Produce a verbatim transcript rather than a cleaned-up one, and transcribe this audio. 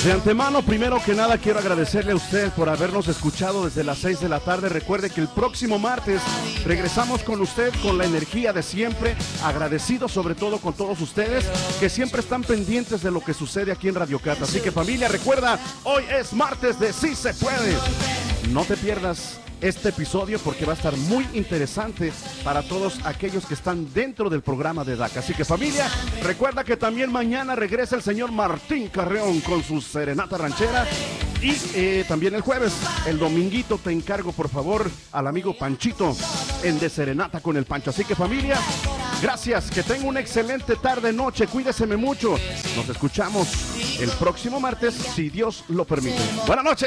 De antemano, primero que nada, quiero agradecerle a usted por habernos escuchado desde las seis de la tarde. Recuerde que el próximo martes regresamos con usted con la energía de siempre, agradecido sobre todo con todos ustedes que siempre están pendientes de lo que sucede aquí en Radio Cat. Así que familia, recuerda, hoy es martes de Sí Se Puede. No te pierdas este episodio porque va a estar muy interesante para todos aquellos que están dentro del programa de D A C. Así que familia, recuerda que también mañana regresa el señor Martín Carreón con su serenata ranchera. Y eh, también el jueves, el dominguito, te encargo por favor al amigo Panchito, el de Serenata con el Pancho. Así que familia, gracias, que tenga una excelente tarde, noche, cuídeseme mucho. Nos escuchamos el próximo martes, si Dios lo permite. Buenas noches.